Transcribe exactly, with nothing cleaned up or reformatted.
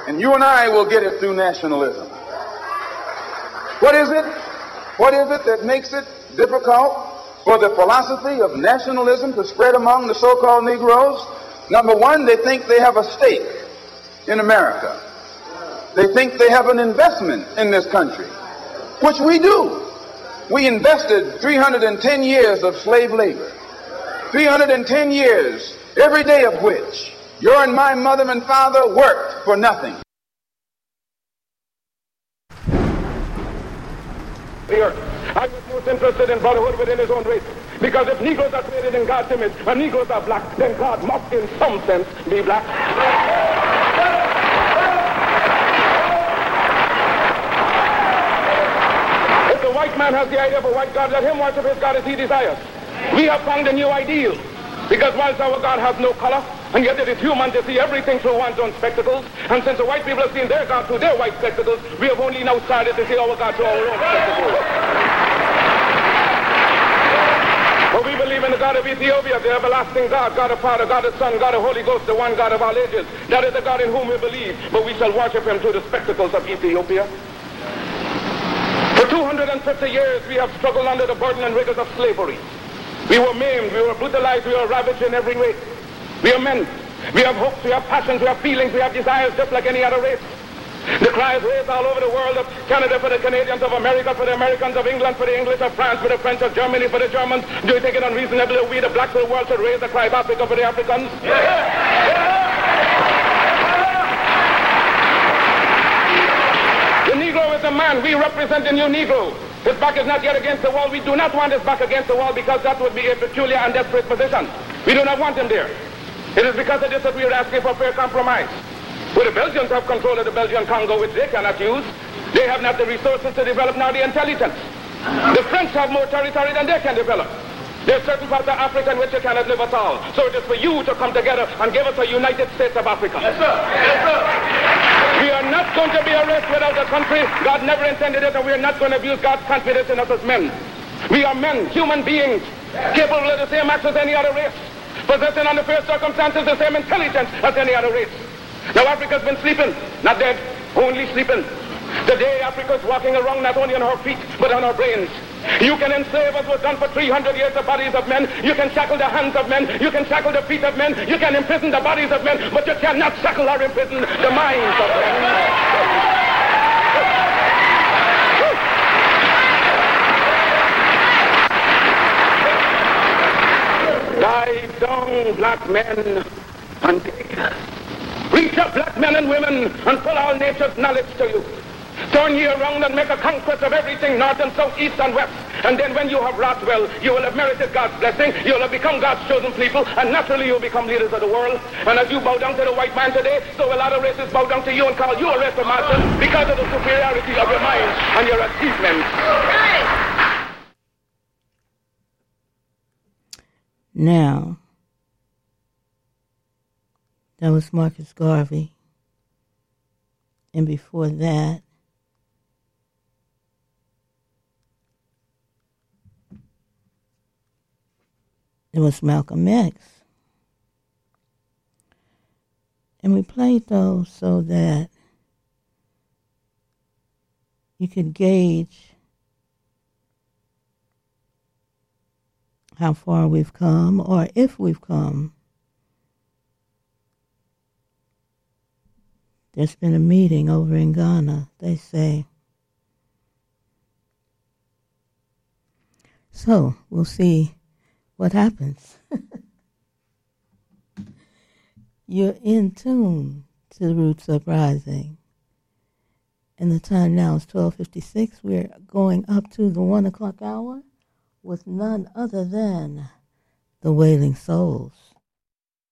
And you and I will get it through nationalism. What is it? What is it that makes it difficult for the philosophy of nationalism to spread among the so-called Negroes? Number one, they think they have a stake in America. They think they have an investment in this country, which we do. We invested three hundred ten years of slave labor, three hundred ten years, every day of which your and my mother and father worked for nothing. I was most interested in brotherhood within his own race, because if Negroes are created in God's image and Negroes are black, then God must in some sense be black. If the white man has the idea of a white God, let him worship his God as he desires. We have found a new ideal, because whilst our God has no color, and yet it is human to see everything through one's own spectacles, and since the white people have seen their God through their white spectacles, we have only now started to see our God through our own spectacles. For we believe in the God of Ethiopia, the everlasting God, God of Father, God of Son, God of Holy Ghost, the one God of all ages. That is the God in whom we believe, but we shall worship him through the spectacles of Ethiopia. For two hundred fifty years we have struggled under the burden and rigors of slavery. We were maimed, we were brutalized, we were ravaged in every way. We are men. We have hopes, we have passions, we have feelings, we have desires just like any other race. The cry is raised all over the world of Canada for the Canadians, of America for the Americans, of England for the English, of France for the French, of Germany for the Germans. Do you think it unreasonable that we, the blacks of the world, should raise the cry of Africa for the Africans? Yeah. Yeah. The Negro is a man. We represent the new Negro. His back is not yet against the wall. We do not want his back against the wall, because that would be a peculiar and desperate position. We do not want him there. It is because of this that we are asking for fair compromise. Where the Belgians have control of the Belgian Congo, which they cannot use, they have not the resources to develop nor the intelligence. The French have more territory than they can develop. There are certain parts of Africa in which they cannot live at all. So it is for you to come together and give us a United States of Africa. Yes, sir. Yes, sir. We are not going to be a race without a country. God never intended it, and we are not going to abuse God's confidence in us as men. We are men, human beings, capable of the same acts as any other race, possessing under fair circumstances the same intelligence as any other race. Now Africa's been sleeping, not dead, only sleeping. Today Africa's walking around not only on her feet, but on her brains. You can enslave us was done for three hundred years the bodies of men. You can shackle the hands of men. You can shackle the feet of men. You can imprison the bodies of men, but you cannot shackle or imprison the minds of men. Lie down, black men, and take us. Reach up, black men and women, and pull all nature's knowledge to you. Turn ye around and make a conquest of everything, north and south, east and west. And then when you have wrought well, you will have merited God's blessing, you will have become God's chosen people, and naturally you will become leaders of the world. And as you bow down to the white man today, so will other races bow down to you and call you a race of masters because of the superiority of your mind and your achievements. Now, that was Marcus Garvey. And before that, it was Malcolm X. And we played those so that you could gauge how far we've come, or if we've come. There's been a meeting over in Ghana, they say. So, we'll see what happens. You're in tune to the Roots Uprising. And the time now is twelve fifty-six. We're going up to the one o'clock hour with none other than the Wailing Souls.